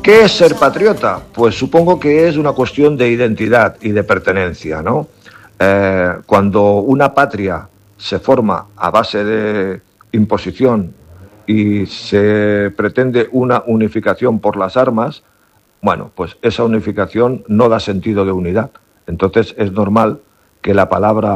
¿Qué es ser patriota? Pues supongo que es una cuestión de identidad y de pertenencia, ¿no? Cuando una patria se forma a base de imposición y se pretende una unificación por las armas, bueno, pues esa unificación no da sentido de unidad. Entonces es normal que la palabra